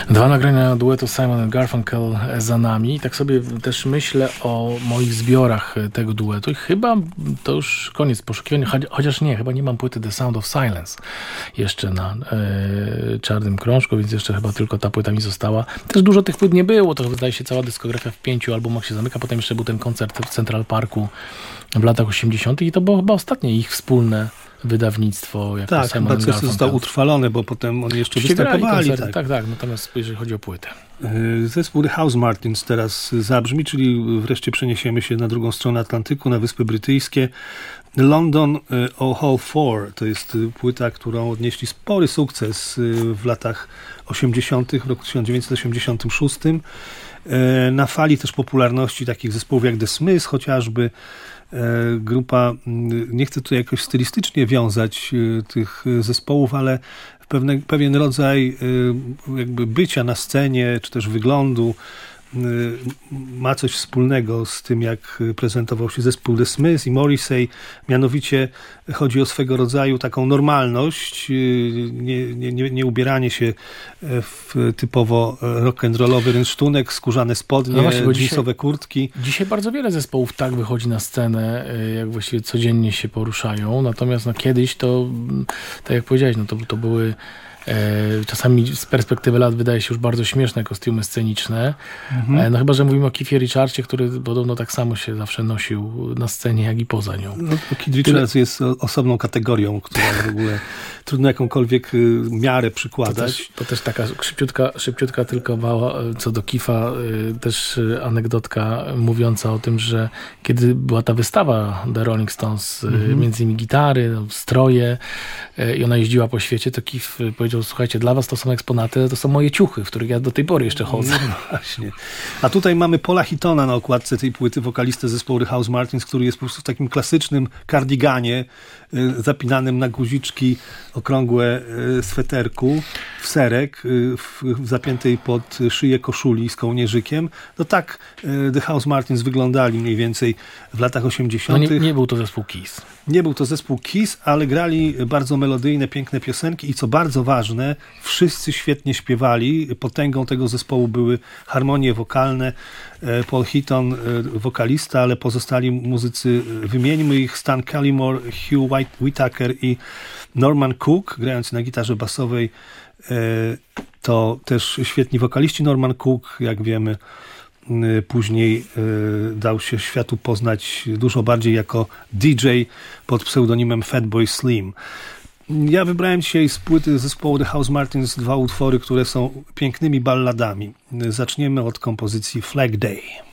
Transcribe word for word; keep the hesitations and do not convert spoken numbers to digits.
Dwa nagrania duetu Simon and Garfunkel za nami. I tak sobie też myślę o moich zbiorach tego duetu i chyba to już koniec poszukiwań, chociaż nie, chyba nie mam płyty The Sound of Silence jeszcze na e, czarnym krążku, więc jeszcze chyba tylko ta płyta mi została. Też dużo tych płyt nie było, to wydaje się cała dyskografia w pięciu albumach się zamyka, potem jeszcze był ten koncert w Central Parku w latach osiemdziesiątych i to było chyba ostatnie ich wspólne wydawnictwo. Jako tak, chyba coś zostało utrwalone, bo potem oni jeszcze występowali. Tak. tak, tak, natomiast jeżeli chodzi o płytę. Zespół The Housemartins teraz zabrzmi, czyli wreszcie przeniesiemy się na drugą stronę Atlantyku, na Wyspy Brytyjskie. London O Hall cztery to jest płyta, którą odnieśli spory sukces w latach osiemdziesiątych, w roku tysiąc dziewięćset osiemdziesiątym szóstym. Na fali też popularności takich zespołów jak The Smiths chociażby. Grupa, nie chcę tu jakoś stylistycznie wiązać tych zespołów, ale pewne, pewien rodzaj jakby bycia na scenie, czy też wyglądu ma coś wspólnego z tym, jak prezentował się zespół The Smiths i Morrissey. Mianowicie chodzi o swego rodzaju taką normalność, nie, nie, nie ubieranie się w typowo rock'n'rollowy rynsztunek, skórzane spodnie, no właśnie, jeansowe kurtki. Dzisiaj bardzo wiele zespołów tak wychodzi na scenę, jak właściwie codziennie się poruszają, natomiast no, kiedyś to, tak jak powiedziałeś, no, to, to były czasami z perspektywy lat wydaje się już bardzo śmieszne kostiumy sceniczne. Mhm. No chyba, że mówimy o Keithie Richardsie, który podobno tak samo się zawsze nosił na scenie, jak i poza nią. No, Keith Richards Tyle... jest osobną kategorią, która w ogóle trudno jakąkolwiek miarę przykładać. To też, to też taka szybciutka, szybciutka tylko mała, co do Keitha, też anegdotka mówiąca o tym, że kiedy była ta wystawa The Rolling Stones, mhm. między innymi gitary, stroje i ona jeździła po świecie, to Keith powiedział: słuchajcie, dla was to są eksponaty, to są moje ciuchy, w których ja do tej pory jeszcze chodzę. No właśnie. A tutaj mamy Paula Hittona na okładce tej płyty, wokalistę zespołu The Housemartins, który jest po prostu w takim klasycznym kardiganie, zapinanym na guziczki okrągłe sweterku, w serek, w, w zapiętej pod szyję koszuli z kołnierzykiem. No tak The Housemartins wyglądali mniej więcej w latach osiemdziesiątych. No nie, nie był to zespół Kiss. Nie był to zespół Kiss, ale grali bardzo melodyjne, piękne piosenki i co bardzo ważne, wszyscy świetnie śpiewali. Potęgą tego zespołu były harmonie wokalne. Paul Hitton, wokalista, ale pozostali muzycy, wymieńmy ich: Stan Cullimore, Hugh Whitaker i Norman Cook, grający na gitarze basowej. To też świetni wokaliści. Norman Cook, jak wiemy, później dał się światu poznać dużo bardziej jako D J pod pseudonimem Fatboy Slim. Ja wybrałem dzisiaj z płyty zespołu The Housemartins dwa utwory, które są pięknymi balladami. Zaczniemy od kompozycji Flag Day.